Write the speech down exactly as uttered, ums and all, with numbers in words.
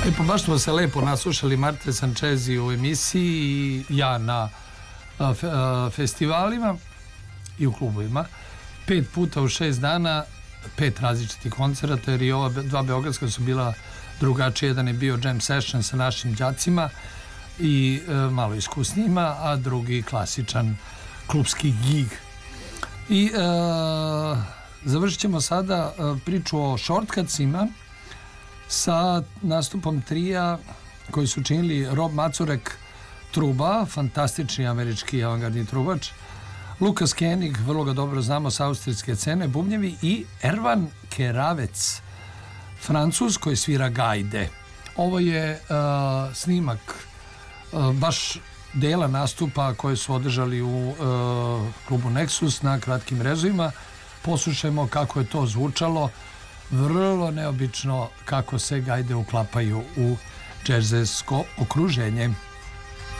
Lepo, baš smo se lepo naslušali Marte Sančezi u emisiji i ja na a, fe, a, festivalima i u klubovima. Pet puta u šest dana, pet različitih koncerata, jer i ova dva beogradska su bila drugačije. Jedan je bio jam session sa našim đacima i e, malo iskusnijima, a drugi klasičan klubski gig. I e, završit ćemo sada e, priču o Shortcutsima sa nastupom trija koji su činili Rob Macurek, truba, fantastični američki avangardni trubač, Lukas Koenig, vrlo ga dobro znamo sa austrijske scene, bubnjevi, i Ervan Keravec, Francuz koji svira gajde. Ovo je uh, snimak uh, baš dela nastupa koje su održali u uh, klubu Nexus na Kratkim rezovima. Poslušajmo kako je to zvučalo. Vrlo neobično kako se gajde uklapaju u džezersko okruženje.